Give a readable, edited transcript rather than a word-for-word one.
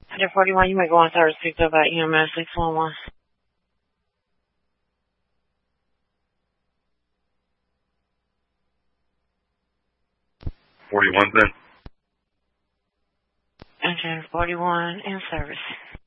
141, you may go on service picked up by EMS 611. 41 then. Engine 41 in service.